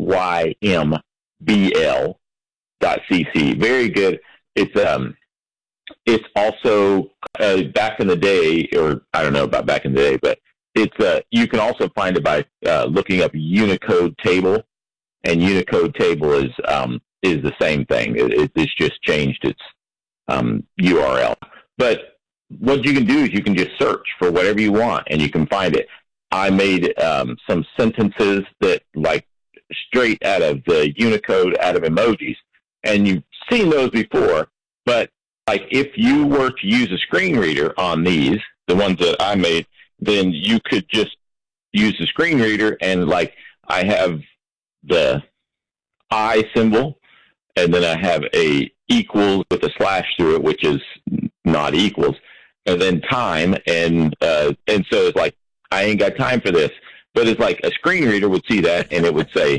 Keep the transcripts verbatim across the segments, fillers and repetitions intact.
Y M B L dot C C. Very good. It's um, it's also uh, back in the day, or I don't know about back in the day, but it's uh, you can also find it by uh, looking up Unicode table, and Unicode table is um, is the same thing. It, it, it's just changed its um, U R L. But what you can do is you can just search for whatever you want, and you can find it. I made um, some sentences that like straight out of the Unicode, out of emojis, and you've seen those before. But like if you were to use a screen reader on these, the ones that I made, then you could just use the screen reader, and like I have the I symbol, and then I have a equals with a slash through it, which is not equals, and then time, and uh, and so it's like I ain't got time for this, but it's like a screen reader would see that, and it would say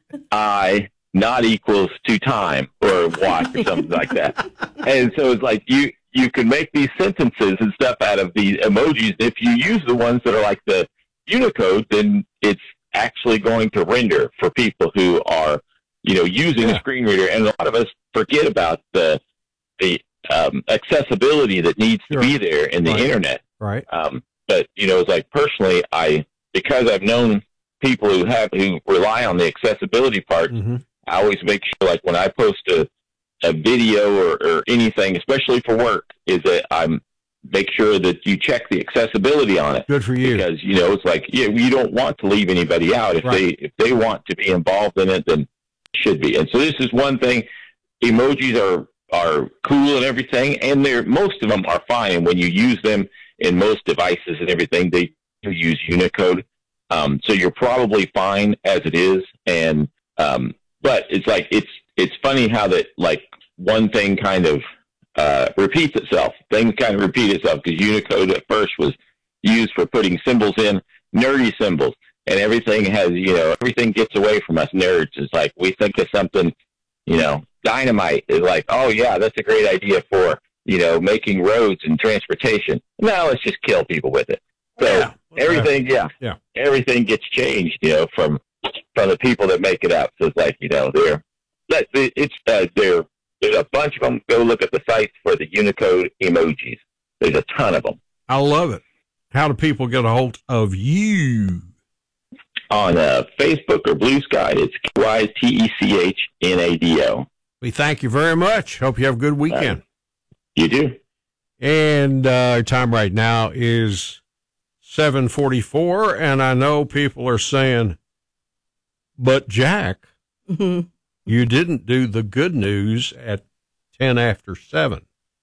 I not equals to time or watch or something like that, and so it's like you you can make these sentences and stuff out of these emojis. If you use the ones that are like the Unicode, then it's actually going to render for people who are, you know, using yeah. a screen reader. And a lot of us forget about the the um, accessibility that needs sure. to be there in the right. internet. Right. Um, but you know, it's like personally, I because I've known people who have who rely on the accessibility part. Mm-hmm. I always make sure, like when I post a a video or, or anything, especially for work, is that I'm make sure that you check the accessibility on it. Good for you. Because, you know, it's like, yeah, you don't want to leave anybody out. If right. they, if they want to be involved in it, then it should be. And so this is one thing. Emojis are, are cool and everything. And they're, most of them are fine. And when you use them in most devices and everything, they do use Unicode. Um, so you're probably fine as it is. And, um, but it's like, it's, it's funny how that, like, one thing kind of uh, repeats itself. Things kind of repeat itself because Unicode at first was used for putting symbols in, nerdy symbols, and everything has, you know, everything gets away from us nerds. It's like we think of something, you know, dynamite is like, oh, yeah, that's a great idea for, you know, making roads and transportation. No, let's just kill people with it. So yeah. everything, yeah, yeah, everything gets changed, you know, from from the people that make it up. So it's like, you know, they're, it's, uh, they're, there's a bunch of them. Go look at the sites for the Unicode emojis. There's a ton of them. I love it. How do people get a hold of you? On uh, Facebook or Blue Sky, it's K Y T E C H N A D O. We thank you very much. Hope you have a good weekend. Uh, you do. And uh, our time right now is seven forty-four, and I know people are saying, but Jack, mm-hmm. you didn't do the good news at ten after seven.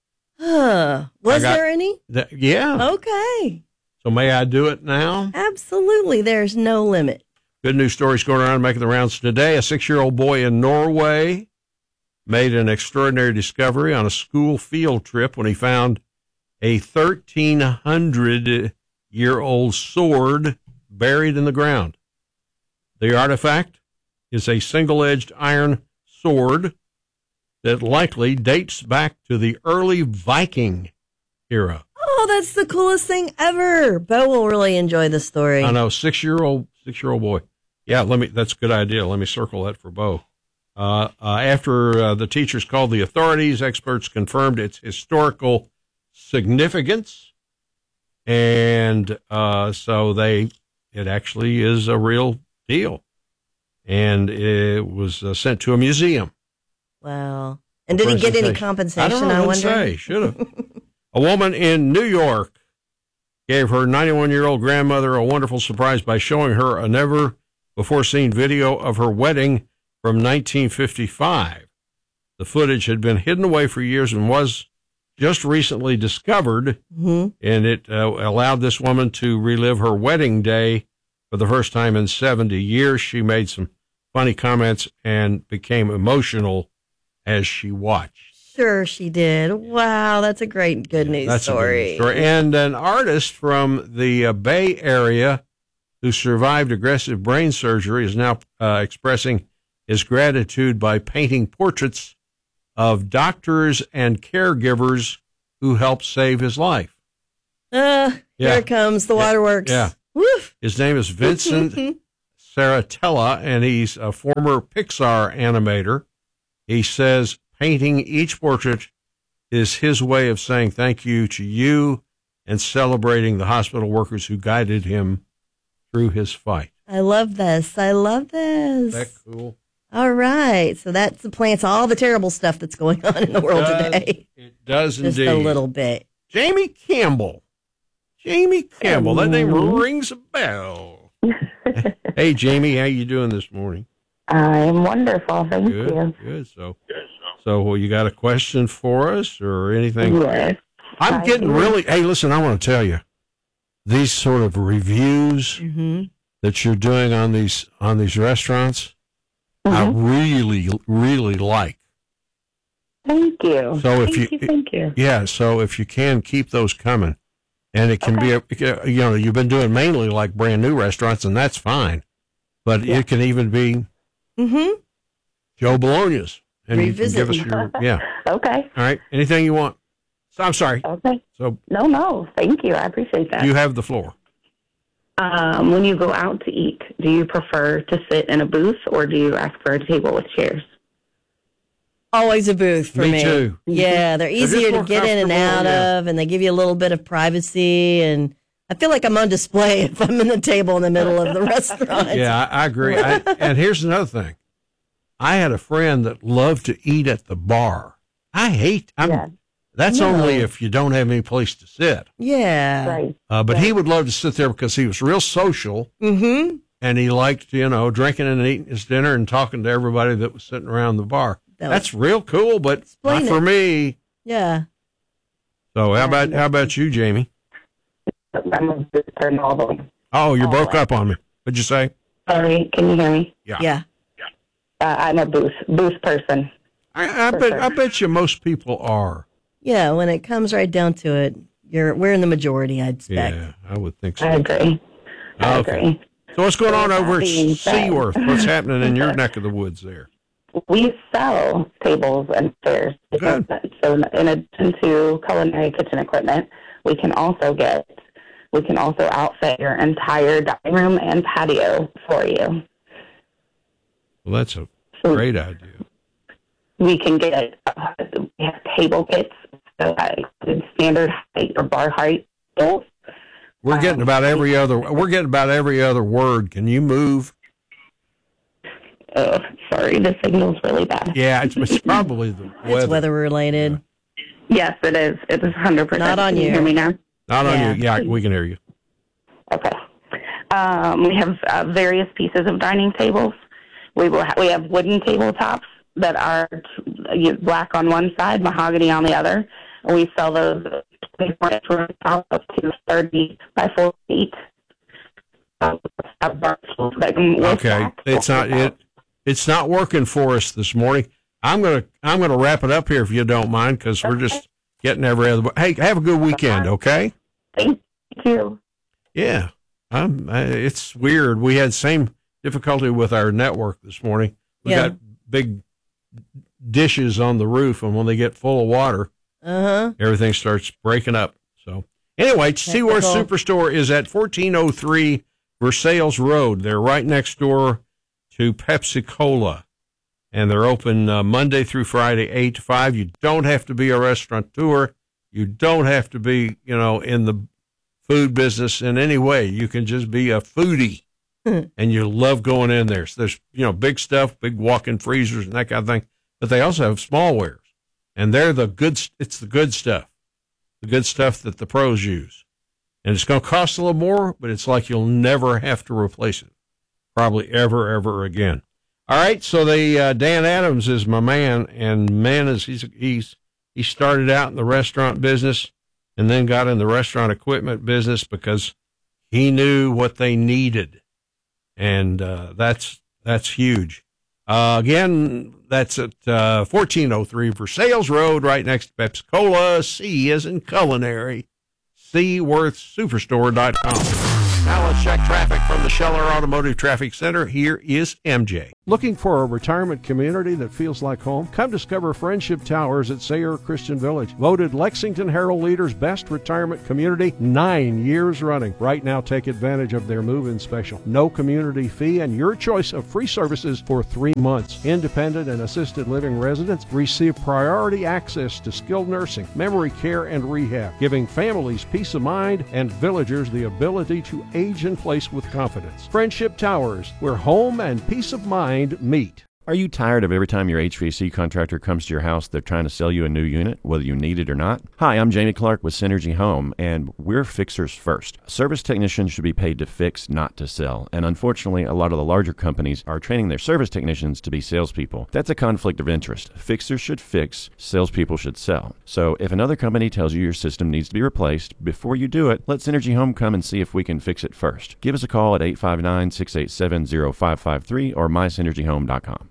Huh. Was got, there any? Th- yeah. Okay. So may I do it now? Absolutely. There's no limit. Good news stories going around making the rounds today. A six-year-old boy in Norway made an extraordinary discovery on a school field trip when he found a thirteen hundred-year-old sword buried in the ground. The artifact is a single-edged iron sword that likely dates back to the early Viking era. Oh, that's the coolest thing ever. Bo will really enjoy the story. I know, six-year-old, six-year-old boy. Yeah, let me. That's a good idea. Let me circle that for Bo. Uh, uh, after uh, the teachers called the authorities, experts confirmed its historical significance, and uh, so they, it actually is a real deal. And it was uh, sent to a museum. Wow. And did he get any compensation, I don't know, I wonder? Say, should have. A woman in New York gave her ninety-one-year-old grandmother a wonderful surprise by showing her a never-before-seen video of her wedding from nineteen fifty-five. The footage had been hidden away for years and was just recently discovered, mm-hmm. and it uh, allowed this woman to relive her wedding day for the first time in seventy years. She made some funny comments and became emotional as she watched. Sure she did. Wow, that's a great good news that's story. A good story. And an artist from the uh, Bay Area who survived aggressive brain surgery is now uh, expressing his gratitude by painting portraits of doctors and caregivers who helped save his life. Uh, yeah. Here it comes, the waterworks. Yeah. Woof. His name is Vincent Saratella, and he's a former Pixar animator. He says painting each portrait is his way of saying thank you to you and celebrating the hospital workers who guided him through his fight. I love this. I love this. Isn't that cool? All right. So that supplants all the terrible stuff that's going on in the world does, today. It does Just indeed. a little bit. Jamie Campbell. Jamie Campbell. That name rings a bell. Hey, Jamie, how you doing this morning? I'm wonderful. Thank Good, you. good. So, so well, you got a question for us or anything? Yes. I'm I getting do. really, hey, listen, I want to tell you, these sort of reviews Mm-hmm. that you're doing on these, on these restaurants, I Mhm. really, really like. Thank you. So if thank you- you, thank you. Yeah, so if you can, keep those coming. And it can be, a, you know, you've been doing mainly like brand new restaurants, and that's fine. But Yeah. it can even be Mm-hmm. Joe Bologna's. And Revisit. you can give us your, yeah. Okay. All right. Anything you want. So I'm sorry. Okay. So No, no. Thank you. I appreciate that. you have the floor. Um, when you go out to eat, do you prefer to sit in a booth or do you ask for a table with chairs? Always a booth for Me me. too. Yeah, they're just easier to more get in and out comfortable, yeah. of, and they give you a little bit of privacy. And I feel like I'm on display if I'm in the table in the middle of the restaurant. Yeah, I, I agree. I, and here's another thing. I had a friend that loved to eat at the bar. I hate, I'm, Yeah. that's No. only if you don't have any place to sit. Yeah. Right. Uh, but he would love to sit there because he was real social Mm-hmm. and he liked, you know, drinking and eating his dinner and talking to everybody that was sitting around the bar. That was- That's real cool, but Explain not for it. me. Yeah. So how about how about you, Jamie? I'm a booth person all the way. Oh, you Oh, broke wow. up on me. What'd you say? Sorry. Can you hear me? Yeah. Yeah. Uh, I'm a booth booth person. I, I For bet sure. I bet you most people are. Yeah. When it comes right down to it, you're we're in the majority, I'd expect. Yeah, I would think I so. agree. I Okay. agree. So what's going on With over that at being said- Seaworth? What's happening in your neck of the woods there? We sell tables and chairs. Good. So in addition to culinary kitchen equipment, we can also get, we can also outfit your entire dining room and patio for you. Well, that's a So great idea. we can get, uh, we have table kits, so that includes standard height or bar height. Both. We're getting about every other. We're getting about every other word. Can you move? Oh, sorry, the signal's really bad. Yeah, it's, it's probably the weather. It's weather related. Yes, it is. It is one hundred percent. Not on Can you you. hear me now? Not on Yeah. you. Yeah, we can hear you. Okay. Um, we have uh, various pieces of dining tables. We will ha- we have wooden tabletops that are t- black on one side, mahogany on the other. And we sell those twenty-four inch room top up to thirty by forty feet. Um, have bar stools that can lift Okay, back. it's not it. It's not working for us this morning. I'm gonna I'm gonna wrap it up here if you don't mind, because we're just getting every other. Hey, have a good weekend, okay? Thank you. Yeah, I'm, I, it's weird. We had same difficulty with our network this morning. We Yeah. got big dishes on the roof, and when they get full of water, Uh huh. everything starts breaking up. So anyway, Seaworth Superstore is at fourteen oh three Versailles Road. They're right next door to Pepsi Cola, and they're open uh, Monday through Friday, eight to five. You don't have to be a restaurateur. You don't have to be, you know, in the food business in any way. You can just be a foodie, and you love going in there. So there's, you know, big stuff, big walk-in freezers and that kind of thing. But they also have small wares, and they're the good. It's the good stuff, the good stuff that the pros use. And it's going to cost a little more, but it's like you'll never have to replace it, probably ever, ever again. All right, so the uh, Dan Adams is my man, and man is he's he's he started out in the restaurant business, and then got in the restaurant equipment business because he knew what they needed, and uh, that's that's huge. Uh, again, that's at uh, fourteen oh three Versailles Road, right next to Pepsi Cola. C as in culinary. Seaworth Superstore dot com. Now let's check traffic from From the Scheller Automotive Traffic Center, here is M J. Looking for a retirement community that feels like home? Come discover Friendship Towers at Sayre Christian Village. Voted Lexington Herald Leader's best retirement community nine years running. Right now, take advantage of their move-in special. No community fee and your choice of free services for three months. Independent and assisted living residents receive priority access to skilled nursing, memory care, and rehab, giving families peace of mind and villagers the ability to age in place with confidence. Friendship Towers, where home and peace of mind meet. Are you tired of every time your H V A C contractor comes to your house, they're trying to sell you a new unit, whether you need it or not? Hi, I'm Jamie Clark with Synergy Home, and we're fixers first. Service technicians should be paid to fix, not to sell. And unfortunately, a lot of the larger companies are training their service technicians to be salespeople. That's a conflict of interest. Fixers should fix, salespeople should sell. So if another company tells you your system needs to be replaced, before you do it, let Synergy Home come and see if we can fix it first. Give us a call at eight five nine, six eight seven, zero five five three or my synergy home dot com.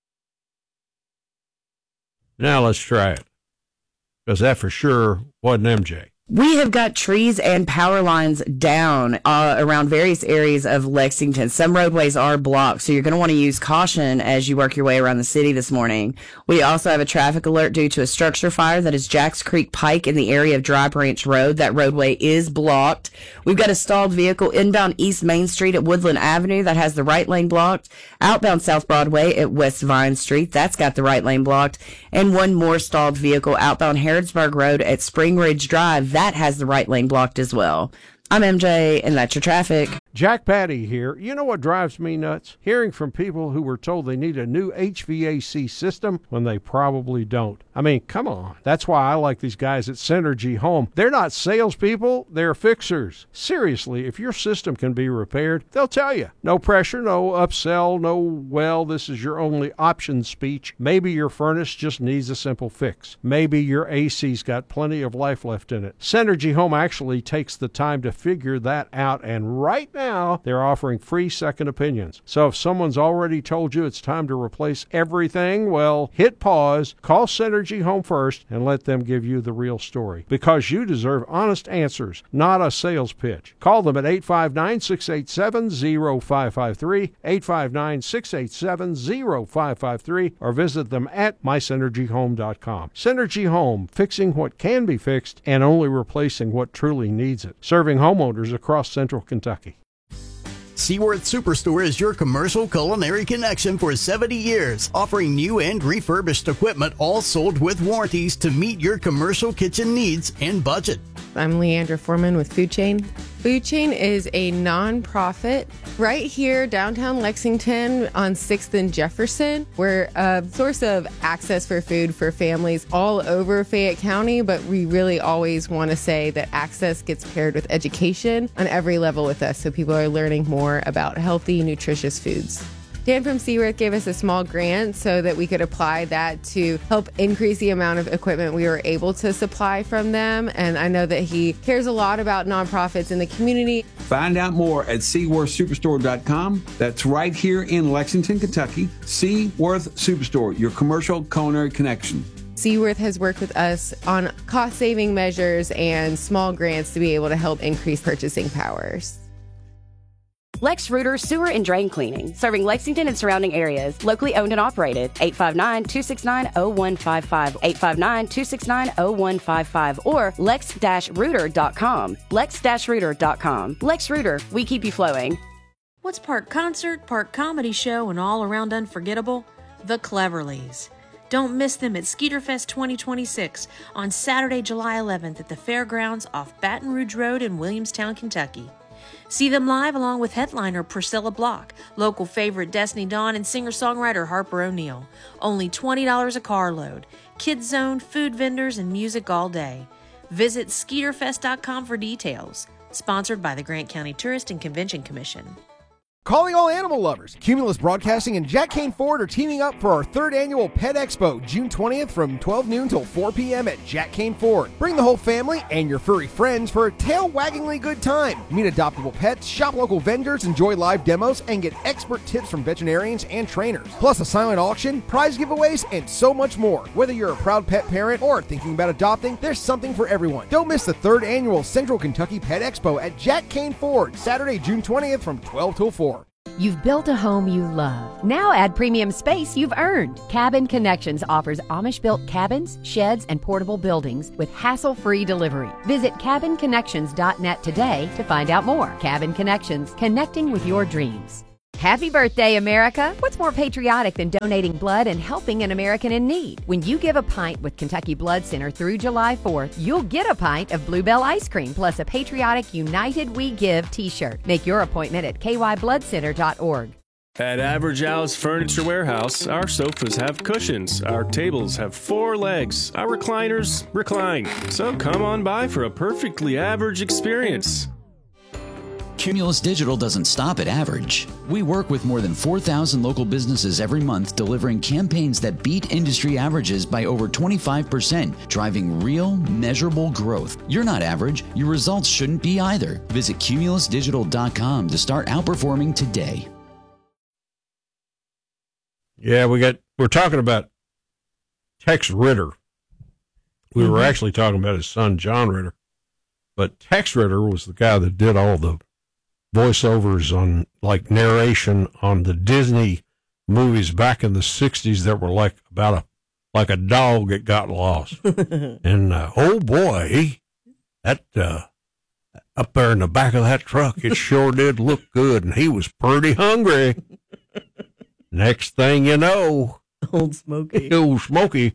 Now let's try it, because that for sure wasn't M J. We have got trees and power lines down uh, around various areas of Lexington. Some roadways are blocked, so you're going to want to use caution as you work your way around the city this morning. We also have a traffic alert due to a structure fire that is Jacks Creek Pike in the area of Dry Branch Road. That roadway is blocked. We've got a stalled vehicle inbound East Main Street at Woodland Avenue that has the right lane blocked. Outbound South Broadway at West Vine Street, that's got the right lane blocked. And one more stalled vehicle outbound Harrodsburg Road at Spring Ridge Drive. That has the right lane blocked as well. I'm M J, and that's your traffic. Jack Patty here. You know what drives me nuts? Hearing from people who were told they need a new H V A C system when they probably don't. I mean, come on. That's why I like these guys at Synergy Home. They're not salespeople, they're fixers. Seriously, if your system can be repaired, they'll tell you. No pressure, no upsell, no, well, this is your only option speech. Maybe your furnace just needs a simple fix. Maybe your A C's got plenty of life left in it. Synergy Home actually takes the time to figure that out, and right now they're offering free second opinions. So if someone's already told you it's time to replace everything, well, hit pause, call Synergy Home first, and let them give you the real story. Because you deserve honest answers, not a sales pitch. Call them at eight five nine, six eight seven, zero five five three, eight five nine, six eight seven, zero five five three, or visit them at my synergy home dot com. Synergy Home, fixing what can be fixed and only replacing what truly needs it. Serving homeowners across central Kentucky. Seaworth Superstore is your commercial culinary connection for seventy years, offering new and refurbished equipment, all sold with warranties to meet your commercial kitchen needs and budget. I'm Leandra Foreman with Food Chain. Food Chain is a nonprofit right here downtown Lexington on sixth and Jefferson. We're a source of access for food for families all over Fayette County, but we really always want to say that access gets paired with education on every level with us, so people are learning more about healthy, nutritious foods. Dan from Seaworth gave us a small grant so that we could apply that to help increase the amount of equipment we were able to supply from them. And I know that he cares a lot about nonprofits in the community. Find out more at seaworth superstore dot com. That's right here in Lexington, Kentucky. Seaworth Superstore, your commercial culinary connection. Seaworth has worked with us on cost-saving measures and small grants to be able to help increase purchasing powers. Lex Reuter Sewer and Drain Cleaning, serving Lexington and surrounding areas. Locally owned and operated. eight five nine, two six nine, zero one five five. eight five nine, two six nine, zero one five five. Or lex dash reuter dot com. lex dash reuter dot com. Lex Reuter, we keep you flowing. What's part concert, part comedy show, and all around unforgettable? The Cleverleys. Don't miss them at Skeeterfest twenty twenty-six on Saturday, July eleventh at the Fairgrounds off Baton Rouge Road in Williamstown, Kentucky. See them live along with headliner Priscilla Block, local favorite Destiny Dawn, and singer-songwriter Harper O'Neill. Only twenty dollars a carload. Kids Zone, food vendors, and music all day. Visit skeeterfest dot com for details. Sponsored by the Grant County Tourist and Convention Commission. Calling all animal lovers. Cumulus Broadcasting and Jack Kane Ford are teaming up for our third annual Pet Expo, June twentieth from twelve noon till four p.m. at Jack Kane Ford. Bring the whole family and your furry friends for a tail-waggingly good time. Meet adoptable pets, shop local vendors, enjoy live demos, and get expert tips from veterinarians and trainers. Plus a silent auction, prize giveaways, and so much more. Whether you're a proud pet parent or thinking about adopting, there's something for everyone. Don't miss the third annual Central Kentucky Pet Expo at Jack Kane Ford, Saturday, June twentieth from twelve till four. You've built a home you love. Now add premium space you've earned. Cabin Connections offers Amish-built cabins, sheds, and portable buildings with hassle-free delivery. Visit cabin connections dot net today to find out more. Cabin Connections, connecting with your dreams. Happy birthday, America! What's more patriotic than donating blood and helping an American in need? When you give a pint with Kentucky Blood Center through July fourth, you'll get a pint of Bluebell ice cream plus a patriotic United We Give t-shirt. Make your appointment at k y blood center dot org. At Average Al's Furniture Warehouse, our sofas have cushions, our tables have four legs, our recliners recline. So come on by for a perfectly average experience. Cumulus Digital doesn't stop at average. We work with more than four thousand local businesses every month, delivering campaigns that beat industry averages by over twenty-five percent, driving real, measurable growth. You're not average. Your results shouldn't be either. Visit cumulus digital dot com to start outperforming today. Yeah, we got, we're talking about Tex Ritter. We mm-hmm. were actually talking about his son, John Ritter. But Tex Ritter was the guy that did all the voiceovers on, like, narration on the Disney movies back in the sixties that were like about a like a dog that got lost. And uh, oh boy, that uh, up there in the back of that truck, it sure did look good, and he was pretty hungry. Next thing you know, old Smokey, old Smokey,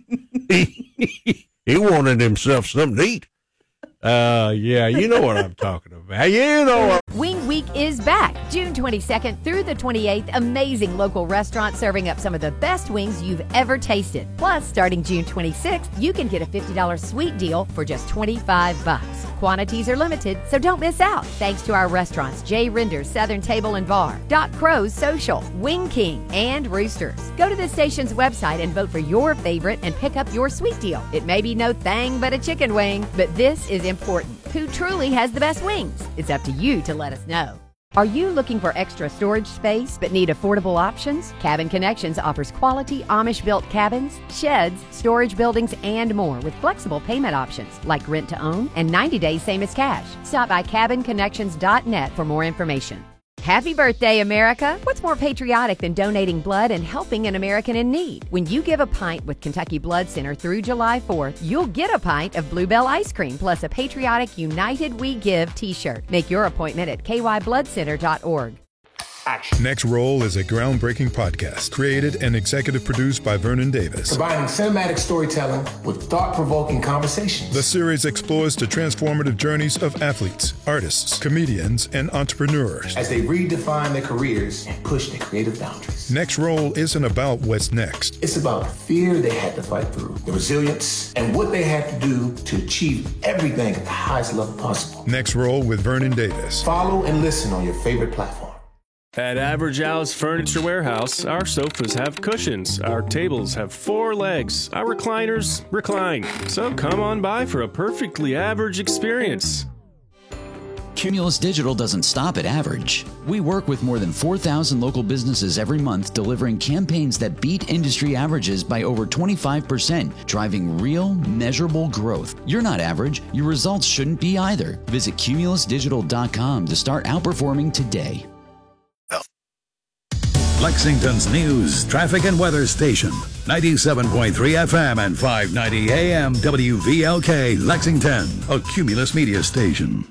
he, he wanted himself something to eat. Uh, yeah, you know what I'm talking about. You know what. Wing Week is back, June twenty-second through the twenty-eighth. Amazing local restaurants serving up some of the best wings you've ever tasted. Plus, starting June twenty-sixth, you can get a fifty dollars sweet deal for just twenty-five bucks. Quantities are limited, so don't miss out. Thanks to our restaurants, Jay Rinder's Southern Table and Bar, Doc Crow's Social, Wing King, and Roosters. Go to the station's website and vote for your favorite and pick up your sweet deal. It may be no thing but a chicken wing, but this is important. Who truly has the best wings? It's up to you to let us know. Are you looking for extra storage space but need affordable options? Cabin Connections offers quality Amish-built cabins, sheds, storage buildings, and more with flexible payment options like rent to own and ninety days same as cash. Stop by cabin connections dot net for more information. Happy birthday, America! What's more patriotic than donating blood and helping an American in need? When you give a pint with Kentucky Blood Center through July fourth, you'll get a pint of Bluebell ice cream plus a patriotic United We Give t-shirt. Make your appointment at k y blood center dot org. Next Roll is a groundbreaking podcast created and executive produced by Vernon Davis. Combining cinematic storytelling with thought-provoking conversations. The series explores the transformative journeys of athletes, artists, comedians, and entrepreneurs as they redefine their careers and push their creative boundaries. Next Roll isn't about what's next. It's about the fear they had to fight through, the resilience, and what they had to do to achieve everything at the highest level possible. Next Roll with Vernon Davis. Follow and listen on your favorite platform. At Average Al's Furniture Warehouse, our sofas have cushions, our tables have four legs, our recliners recline. So come on by for a perfectly average experience. Cumulus Digital doesn't stop at average. We work with more than four thousand local businesses every month, delivering campaigns that beat industry averages by over twenty-five percent, driving real, measurable growth. You're not average. Your results shouldn't be either. Visit cumulus digital dot com to start outperforming today. Lexington's news, traffic, and weather station. ninety-seven point three F M and five ninety A M W V L K, Lexington, a Cumulus media station.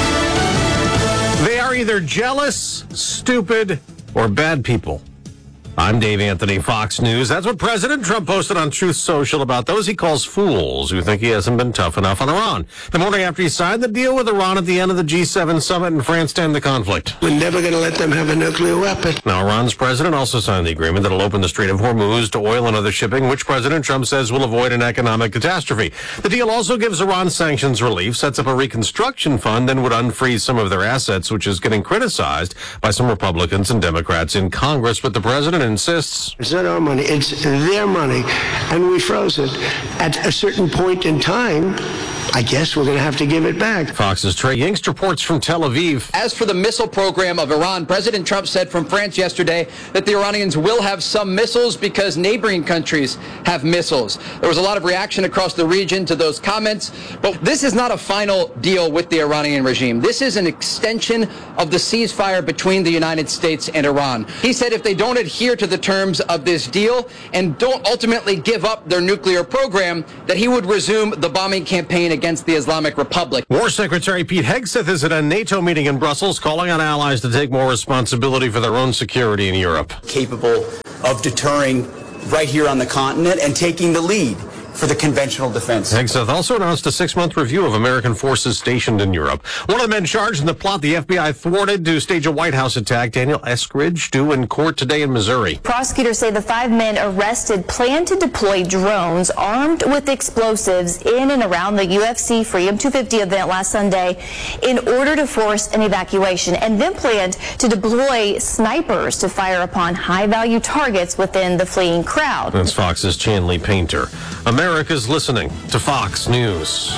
They are either jealous, stupid, or bad people. I'm Dave Anthony, Fox News. That's what President Trump posted on Truth Social about those he calls fools who think he hasn't been tough enough on Iran. The morning after he signed the deal with Iran at the end of the G seven summit in France to end the conflict. We're never going to let them have a nuclear weapon. Now, Iran's president also signed the agreement that'll open the Strait of Hormuz to oil and other shipping, which President Trump says will avoid an economic catastrophe. The deal also gives Iran sanctions relief, sets up a reconstruction fund, and would unfreeze some of their assets, which is getting criticized by some Republicans and Democrats in Congress. But the president insists it's not our money, it's their money, and we froze it. At a certain point in time, I guess we're going to have to give it back. Fox's Trey Yingst reports from Tel Aviv. As for the missile program of Iran, President Trump said from France yesterday that the Iranians will have some missiles because neighboring countries have missiles. There was a lot of reaction across the region to those comments, but this is not a final deal with the Iranian regime. This is an extension of the ceasefire between the United States and Iran. He said if they don't adhere to the terms of this deal and don't ultimately give up their nuclear program, that he would resume the bombing campaign against the Islamic Republic. War Secretary Pete Hegseth is at a NATO meeting in Brussels, calling on allies to take more responsibility for their own security in Europe. Capable of deterring right here on the continent and taking the lead for the conventional defense. Hegseth also announced a six-month review of American forces stationed in Europe. One of the men charged in the plot the F B I thwarted to stage a White House attack, Daniel Eskridge, due in court today in Missouri. Prosecutors say the five men arrested plan to deploy drones armed with explosives in and around the U F C Freedom two fifty event last Sunday in order to force an evacuation, and then planned to deploy snipers to fire upon high-value targets within the fleeing crowd. That's Fox's Chanley Painter. America's listening to Fox News.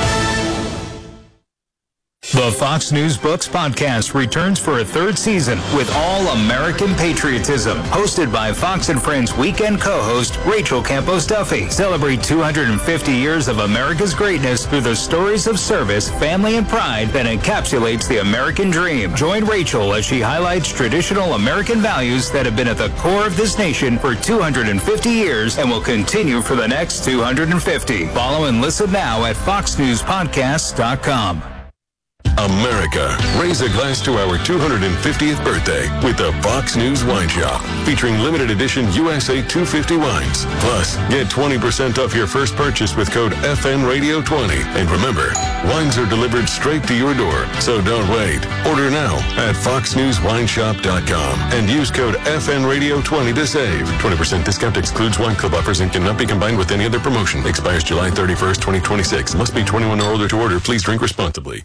The Fox News Books podcast returns for a third season with All American Patriotism, hosted by Fox and Friends weekend co-host Rachel Campos Duffy. Celebrate two hundred fifty years of America's greatness through the stories of service, family, and pride that encapsulates the American dream. Join Rachel as she highlights traditional American values that have been at the core of this nation for two hundred fifty years and will continue for the next two hundred fifty. Follow and listen now at fox news podcasts dot com. America, raise a glass to our two hundred fiftieth birthday with the Fox News Wine Shop, featuring limited edition U S A two fifty wines. Plus, get twenty percent off your first purchase with code F N Radio twenty. And remember, wines are delivered straight to your door, so don't wait. Order now at fox news wine shop dot com and use code F N Radio twenty to save. twenty percent discount excludes wine club offers and cannot be combined with any other promotion. Expires July thirty-first, twenty twenty-six. Must be twenty-one or older to order. Please drink responsibly.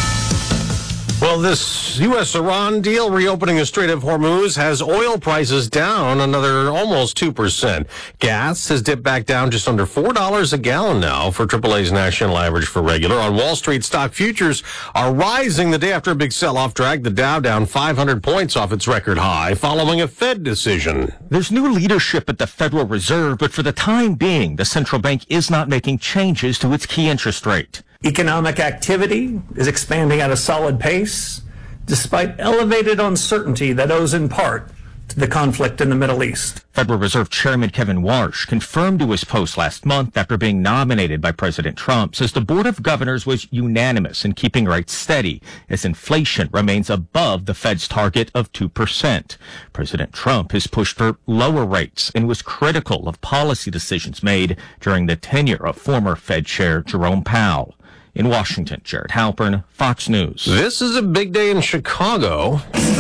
Well, this U S Iran deal reopening the Strait of Hormuz has oil prices down another almost two percent. Gas has dipped back down just under four dollars a gallon now for triple A's national average for regular. On Wall Street, stock futures are rising the day after a big sell-off dragged the Dow down five hundred points off its record high following a Fed decision. There's new leadership at the Federal Reserve, but for the time being, the central bank is not making changes to its key interest rate. Economic activity is expanding at a solid pace, despite elevated uncertainty that owes in part to the conflict in the Middle East. Federal Reserve Chairman Kevin Warsh confirmed to his post last month after being nominated by President Trump, says the Board of Governors was unanimous in keeping rates steady as inflation remains above the Fed's target of two percent. President Trump has pushed for lower rates and was critical of policy decisions made during the tenure of former Fed Chair Jerome Powell. In Washington, Jared Halpern, Fox News. This is a big day in Chicago.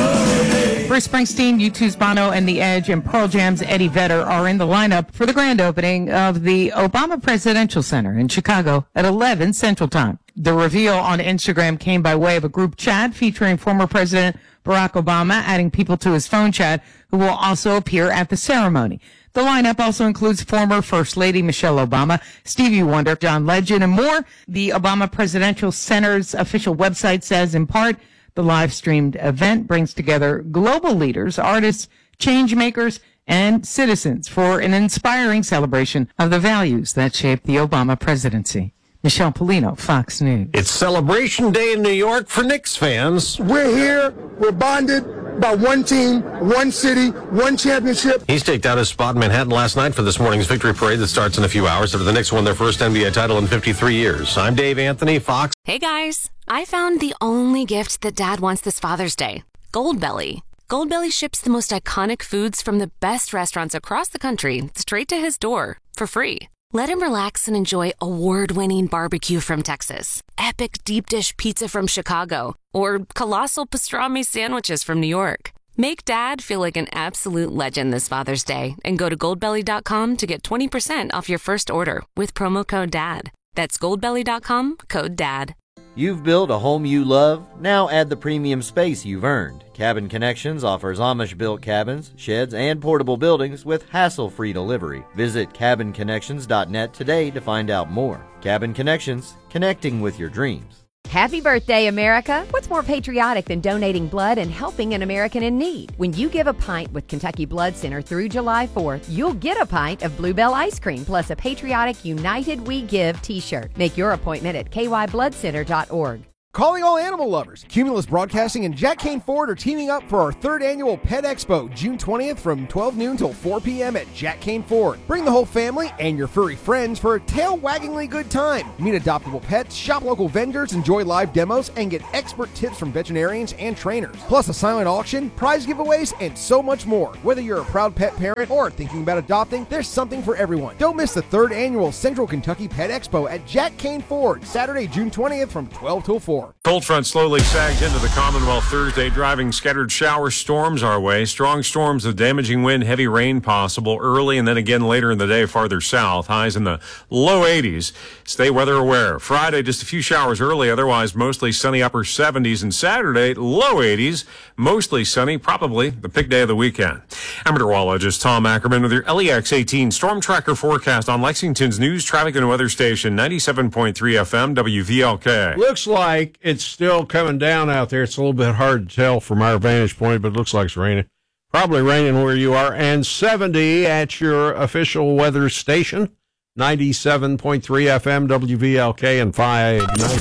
Bruce Springsteen, U two's Bono, and The Edge, and Pearl Jam's Eddie Vedder are in the lineup for the grand opening of the Obama Presidential Center in Chicago at eleven Central Time. The reveal on Instagram came by way of a group chat featuring former President Barack Obama, adding people to his phone chat who will also appear at the ceremony. The lineup also includes former First Lady Michelle Obama, Stevie Wonder, John Legend, and more. The Obama Presidential Center's official website says, in part, the live-streamed event brings together global leaders, artists, change makers, and citizens for an inspiring celebration of the values that shaped the Obama presidency. Michelle Polino, Fox News. It's Celebration Day in New York for Knicks fans. We're here. We're bonded by one team, one city, one championship. He staked out his spot in Manhattan last night for this morning's victory parade that starts in a few hours after the Knicks won their first N B A title in fifty-three years. I'm Dave Anthony, Fox. Hey, guys. I found the only gift that Dad wants this Father's Day. Goldbelly. Goldbelly ships the most iconic foods from the best restaurants across the country straight to his door for free. Let him relax and enjoy award-winning barbecue from Texas, epic deep dish pizza from Chicago, or colossal pastrami sandwiches from New York. Make Dad feel like an absolute legend this Father's Day and go to goldbelly dot com to get twenty percent off your first order with promo code DAD. That's goldbelly dot com, code DAD. You've built a home you love. Now add the premium space you've earned. Cabin Connections offers Amish-built cabins, sheds, and portable buildings with hassle-free delivery. Visit cabin connections dot net today to find out more. Cabin Connections, connecting with your dreams. Happy birthday, America! What's more patriotic than donating blood and helping an American in need? When you give a pint with Kentucky Blood Center through July fourth, you'll get a pint of Bluebell ice cream plus a patriotic United We Give t-shirt. Make your appointment at k y blood center dot org. Calling all animal lovers. Cumulus Broadcasting and Jack Kane Ford are teaming up for our third annual Pet Expo, June twentieth from twelve noon till four p.m. at Jack Kane Ford. Bring the whole family and your furry friends for a tail-waggingly good time. Meet adoptable pets, shop local vendors, enjoy live demos, and get expert tips from veterinarians and trainers. Plus a silent auction, prize giveaways, and so much more. Whether you're a proud pet parent or thinking about adopting, there's something for everyone. Don't miss the third annual Central Kentucky Pet Expo at Jack Kane Ford, Saturday, June twentieth from twelve till four. Cold front slowly sags into the Commonwealth Thursday, driving scattered shower storms our way. Strong storms with damaging wind, heavy rain possible early and then again later in the day farther south. Highs in the low eighties. Stay weather aware. Friday, just a few showers early, otherwise mostly sunny upper seventies. And Saturday, low eighties, mostly sunny, probably the big day of the weekend. I'm meteorologist Tom Ackerman with your L E X eighteen Storm Tracker forecast on Lexington's News, Traffic, and Weather Station, ninety-seven point three F M, W V L K. Looks like it's still coming down out there. It's a little bit hard to tell from our vantage point, but it looks like it's raining. Probably raining where you are. And seventy at your official weather station, ninety-seven point three F M, W V L K, and five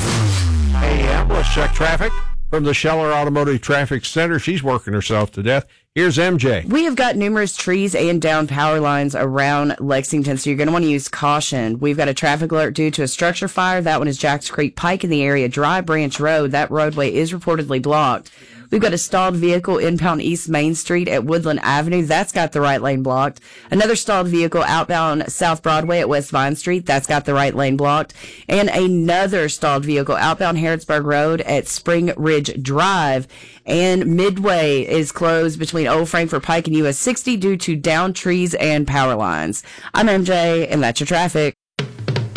ninety A M. Let's check traffic from the Scheller Automotive Traffic Center. She's working herself to death. Here's M J. We have got numerous trees and down power lines around Lexington, so you're going to want to use caution. We've got a traffic alert due to a structure fire. That one is Jacks Creek Pike in the area. Dry Branch Road, that roadway is reportedly blocked. We've got a stalled vehicle inbound East Main Street at Woodland Avenue. That's got the right lane blocked. Another stalled vehicle outbound South Broadway at West Vine Street. That's got the right lane blocked. And another stalled vehicle outbound Harrodsburg Road at Spring Ridge Drive. And Midway is closed between Old Frankfort Pike and U S sixty due to downed trees and power lines. I'm M J, and that's your traffic.